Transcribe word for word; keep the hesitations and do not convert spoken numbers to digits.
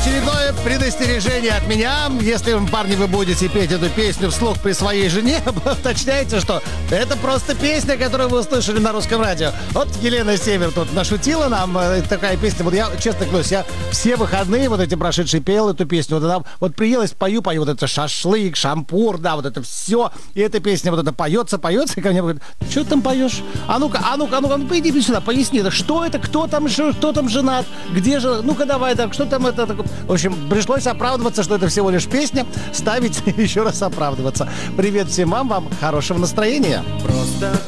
Очередное предостережение от меня. Если, парни, вы будете петь эту песню вслух при своей жене, уточняйте, что это просто песня, которую вы услышали на русском радио. Вот Елена Север тут нашутила нам. Такая песня. Вот я, честно клянусь, я все выходные вот эти прошедшие пел эту песню. Вот, она, вот приелась, пою, пою. Вот это шашлык, шампур, да, вот это все. И эта песня вот это поется, поется. И ко мне говорит, что ты там поешь? А ну-ка, а ну-ка, а ну-ка, ну, иди сюда, поясни. Да что это? Кто там, кто там женат? Где же? Ну-ка, давай, так, что там это? В общем, пришлось оправдываться, что это всего лишь песня, ставить и еще раз оправдываться. Привет всем вам, вам хорошего настроения. Просто